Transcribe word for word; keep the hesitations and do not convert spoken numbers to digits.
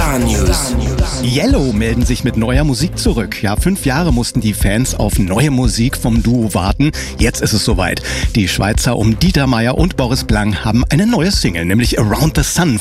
Star-News. Yellow melden sich mit neuer Musik zurück. Ja, fünf Jahre mussten die Fans auf neue Musik vom Duo warten. Jetzt ist es soweit. Die Schweizer um Dieter Meier und Boris Blank haben eine neue Single, nämlich Around the Sun,